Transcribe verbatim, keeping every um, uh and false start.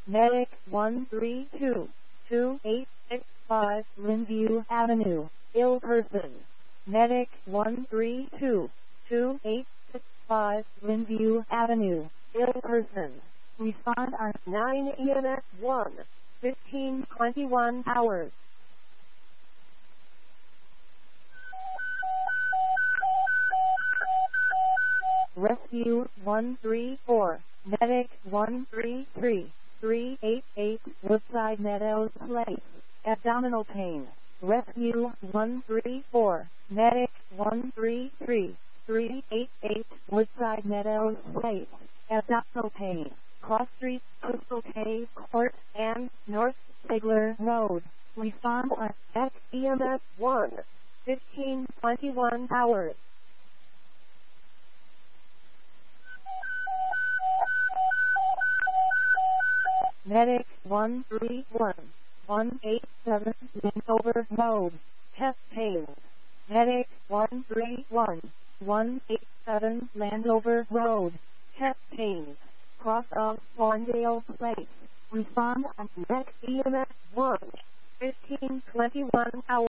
Medic one three two, two eight six five, Lindview Avenue, Ilkerson. Medic one three two, two eight six five, Lindview Avenue, Ilkerson. Respond on nine E M S one, fifteen twenty-one hours. Rescue one three four, Medic one three three, three eight eight, Woodside Meadows Place, abdominal pain. Rescue one three four, Medic one three three, three eight eight, Woodside Meadows Place, abdominal pain. Cross Street, Crystal Cave Court, and North Sigler Road. Respond on X E M S one, fifteen twenty-one hours. Medic one three one, one eight seven, Landover Road, chest pains. Medic one three one, one eight seven, Landover Road, chest pains. Cross of Spawndale Place. Respond on next E M S one, fifteen twenty-one hours.